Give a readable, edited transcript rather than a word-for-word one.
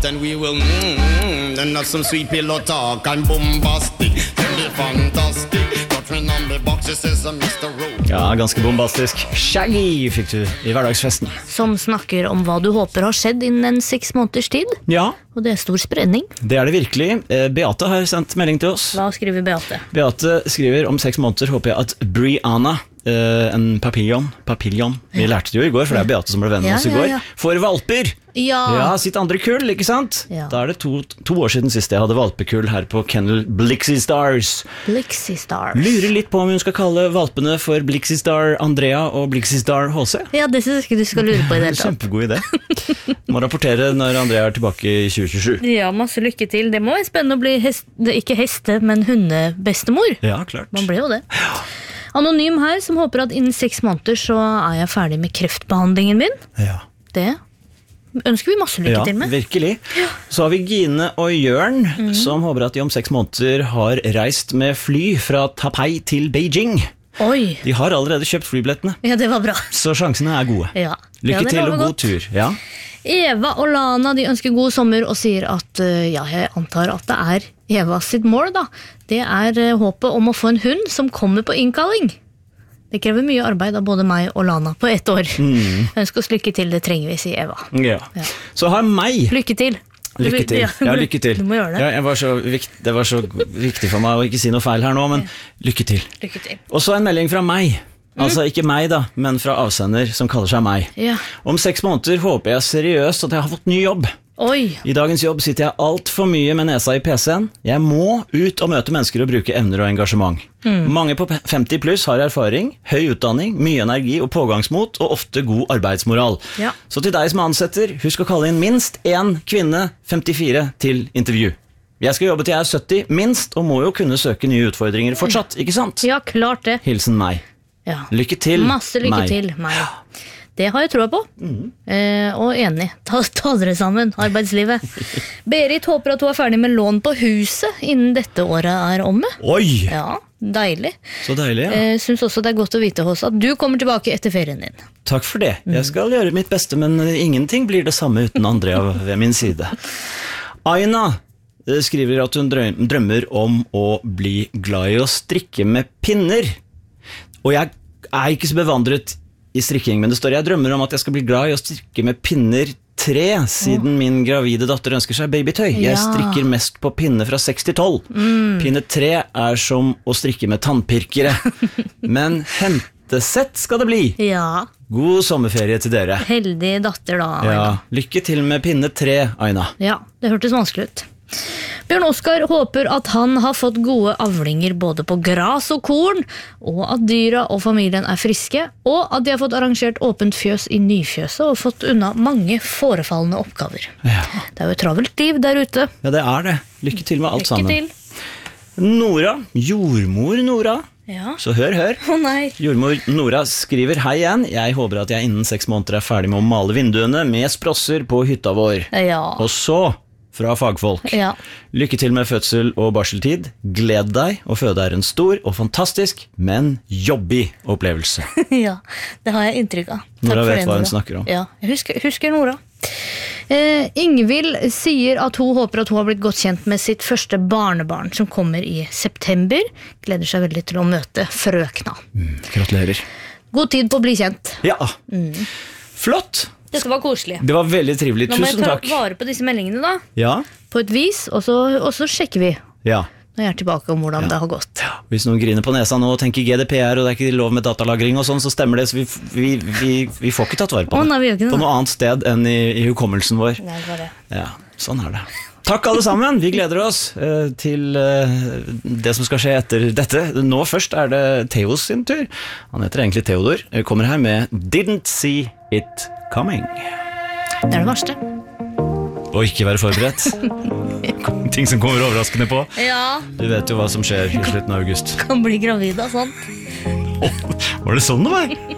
out and we will and have some sweet pillow talk. I'm bombastic, tell me fantastic. Got me number boxes says Mr. Rowe. Ja, ganske bombastisk. Shaggy fikk du I hverdagsfesten. Som snakker om hva du håper har skjedd innen 6 måneders tid. Ja, Og det stor spredning. det det virkelig. Beate har sendt melding til oss. Hva skriver Beate? Beate skriver om 6 måneder håper jeg at Brianna, en papillon, vi lærte det jo I går, for det Beate som ble venn med oss I går, får valper. Ja, sitt andre kull, ikke sant? Ja. Da det to år siden sist jeg hadde valpekull her på Kennel Blixie Stars. Blixie Stars. Lurer litt på om hun skal kalle valpene for Blixie Star Andrea og Blixie Star HC. Ja, det synes jeg ikke du skal lure på I det hele tatt. Kjempegod idé. Må rapportere når Andrea tilbake I 2027. Ja, masse lykke til. Det må være spennende å bli ikke heste, men hundebestemor. Ja, klart. Man ble jo det. Anonym her som håper at innen 6 måneder så jeg ferdig med kreftbehandlingen min. Ja. Det ønsker vi masse lykke til med. Ja, virkelig. Så har vi Gine og Jørn, som håper at de om 6 måneder har reist med fly fra Taipei til Beijing. Oi. De har allerede kjøpt flybillettene, Ja, det var bra. så sjansene gode. Ja. Lykke det til lover og god godt. tur. Ja. Eva og Lana de ønsker god sommer og sier at jeg antar at det Eva sitt mål da. Det håpet om å få en hund som kommer på innkalling. Det krever mye arbeid av både meg og Lana på 1 år. Ønsker oss lykke til, det trenger vi, sier Eva. Ja. Så har meg Lykke til. Lykke til. Ja, lykke til. Du må gjøre det. Ja, det var så viktig for meg å ikke si noe feil her nå, men lykke til. Lykke til. Og så en melding fra meg. Altså ikke meg da, men fra avsender som kaller seg meg. Ja. Om 6 måneder håper jeg seriøst at jeg har fått ny jobb. Oi. I dagens jobb sitter jeg alt for mye med nesa I PC-en. Jeg må ut og møte mennesker og bruke evner og engasjement. Mange på 50 pluss har erfaring, høy utdanning, mye energi og pågangsmot, og ofte god arbeidsmoral. Ja. Så til deg som ansetter, husk å kalle inn minst 1 kvinne 54 til intervju. Jeg skal jobbe til jeg 70 minst, og må jo kunne søke nye utfordringer fortsatt, ikke sant? Ja, klart det. Hilsen meg. Ja. Lykke til, Masse lykke meg. til, meg. Det har jeg troa på. Og enig. Ta dere sammen, arbeidslivet. Berit håper at hun ferdig med lån på huset innen dette året omme. Oi, Ja, deilig. så deilig, ja. Synes også det godt å vite hos at du kommer tilbake etter ferien din. Takk for det. Jeg skal gjøre mitt beste, men ingenting blir det samme uten Andrea ved min side. Aina skriver at hun drømmer om å bli glad I å strikke med pinner. Og jeg ikke så bevandret I strikking, men det står jeg drømmer om at jeg skal bli glad I å strikke med pinner 3, siden min gravide datter ønsker seg babytøy. Jeg strikker mest på pinne fra 6 til 12. Pinne 3 som å strikke med tannpirkere. Men hentesett skal det bli. Ja, God sommerferie til dere. heldig datter da, Aina. Ja, lykke til med pinne 3, Aina. Ja, det hørtes vanskelig ut. Bjørn Oskar håper at han har fått gode avlinger både på gras og korn, og at dyra og familien friske, og at de har fått arrangert åpent fjøs I nyfjøset og fått unna mange forefallende oppgaver. Ja. Det jo et travelt liv der ute. Ja, det det. Lykke til med alt Lykke sammen. til. Nora, jordmor Nora. Ja. Så hør. Å nei. Jordmor Nora skriver hei igjen. Jeg håper at jeg innen 6 måneder ferdig med å male vinduene med sprosser på hytta vår. Ja. Og så, fra fagfolk, Ja. lykke til med fødsel og barseltid. Gled deg, å føde en stor og fantastisk, men jobbig opplevelse. Ja, det har jeg inntrykk av. Takk Nora for vet det, hva hun Nora. snakker om. Ja, jeg husker Nora. Ingvild sier at hun håper at hun har blitt godt kjent med sitt første barnebarn som kommer I september. Gleder seg veldig til å møte frøkna. Gratulerer. God tid på å bli kjent. Ja, flott. Dette var koselig. Det var veldig trivelig. Nå må jeg Tusen ta takk. vare på disse meldingene da, Ja, på et vis, og så sjekker vi ja. når jeg tilbake om hvordan det har gått. Hvis noen griner på nesa nå og tenker GDPR og det ikke lov med datalagring og sånn, så stemmer det, så vi får ikke tatt vare på Å, det. nei, vi gjør ikke det. På noe annet sted enn I hukommelsen vår. Nei, det var det. Ja, sånn det. Takk alle sammen, vi gleder oss til det som skal skje etter dette. Nå først det Theos sin tur. Han heter egentlig Theodor. Kommer her med Didn't See It Coming. Det det verste. Og ikke være forberedt. Ting som kommer overraskende på. Ja, Du vet jo hva som skjer I slutten av august. kan bli gravid av sånt. Var det sånn det var?